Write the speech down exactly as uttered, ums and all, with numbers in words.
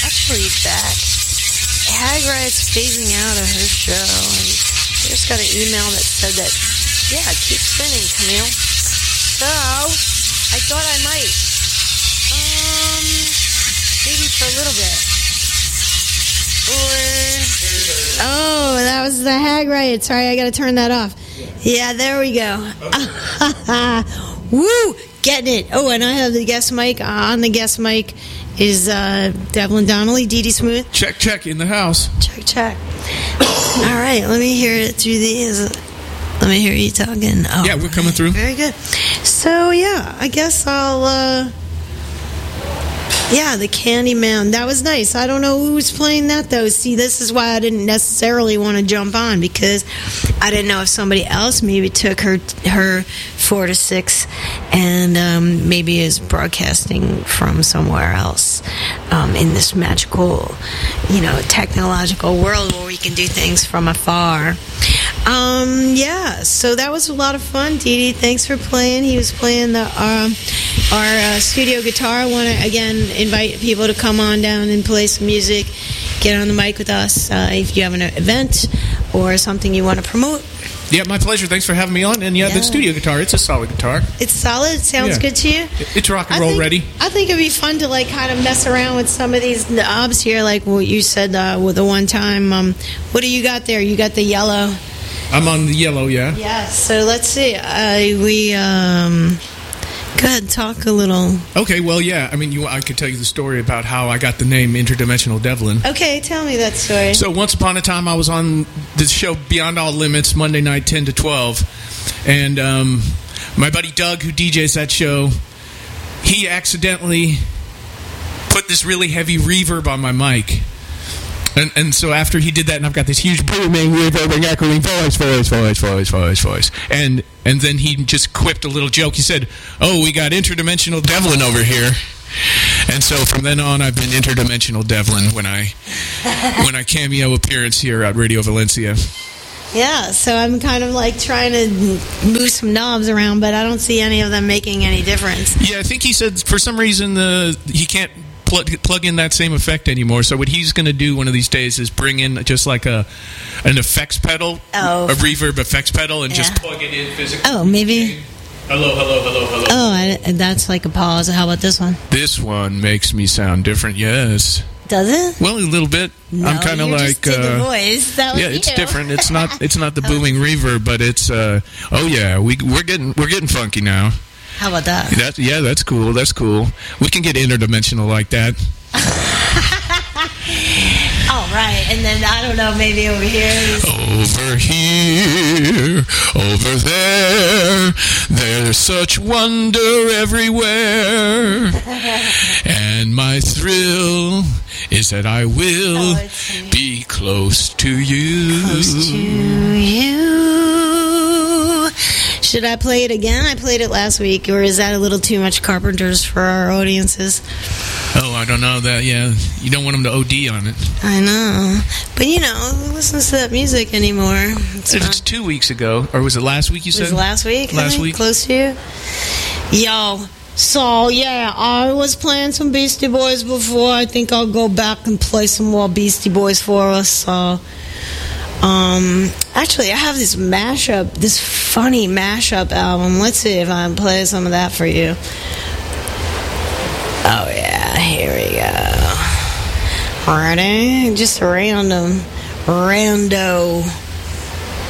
actually back. Hag Riot's phasing out of her show. And I just got an email that said that, yeah, keep spinning, Camille. So, I thought I might. Um, maybe for a little bit. Or, oh, that was the Hag Riot. Sorry, I gotta turn that off. Yeah, there we go. Woo! Getting it. Oh, and I have the guest mic. On the guest mic is uh, Devlin Donnelly, Dee Dee Smooth. Check, check, in the house. Check, check. All right, let me hear it through these. Let me hear you talking. Oh, yeah, we're coming through. Very good. So, yeah, I guess I'll... Uh, Yeah, the Candyman. That was nice. I don't know who was playing that, though. See, this is why I didn't necessarily want to jump on, because I didn't know if somebody else maybe took her her four to six and um, maybe is broadcasting from somewhere else um, in this magical, you know, technological world where we can do things from afar. Um, yeah, so that was a lot of fun. Dee Dee, thanks for playing. He was playing the um, our uh, studio guitar. I want to, again, invite people to come on down and play some music. Get on the mic with us uh, if you have an event or something you want to promote. Yeah, my pleasure. Thanks for having me on. And yeah, yeah. the studio guitar, it's a solid guitar. It's solid? It sounds yeah. good to you? It's rock and roll I think, ready. I think it'd be fun to like kind of mess around with some of these knobs here, like what you said uh, with the one time. Um, what do you got there? You got the yellow. I'm on the yellow, yeah. Yeah, so let's see. Uh, we, um... Go ahead, talk a little. Okay, well, yeah. I mean, you, I could tell you the story about how I got the name Interdimensional Devlin. Okay, tell me that story. So once upon a time, I was on the show Beyond All Limits, Monday night, ten to twelve. And um, my buddy Doug, who D Js that show, he accidentally put this really heavy reverb on my mic. And, and so after he did that, and I've got this huge booming, reverbing, echoing voice, voice, voice, voice, voice, voice. And and then he just quipped a little joke. He said, oh, we got Interdimensional Devlin over here. And so from then on, I've been Interdimensional Devlin when I when I cameo appearance here at Radio Valencia. Yeah, so I'm kind of like trying to move some knobs around, but I don't see any of them making any difference. Yeah, I think he said for some reason the he can't Plug, plug in that same effect anymore. So what he's going to do one of these days is bring in just like a an effects pedal, oh. a reverb effects pedal, and yeah. just plug it in physically. Oh, maybe. Hello, hello, hello, hello. Oh, I, that's like a pause. How about this one? This one makes me sound different. Yes. Does it? Well, a little bit. No, I'm kind of like just did uh, the voice. That was yeah, it's you. different. It's not. It's not the booming reverb, but it's. Uh, oh yeah, we we're getting we're getting funky now. How about that? that? Yeah, that's cool. That's cool. We can get interdimensional like that. All right, and then I don't know, maybe over here. Is... Over here, over there, there's such wonder everywhere. And my thrill is that I will oh, be close to you. Close to you. Should I play it again? I played it last week, or is that a little too much Carpenters for our audiences? Oh, I don't know that. Yeah, you don't want them to O D on it. I know, but you know, who listens to that music anymore? It's, it was two weeks ago, or was it last week? You said it was last week. Last week, close to you. Yo, so yeah, I was playing some Beastie Boys before. I think I'll go back and play some more Beastie Boys for us. So, um, actually, I have this mashup, this funny mashup album. Let's see if I can play some of that for you. Oh yeah, here we go. Ready? Just a random, rando.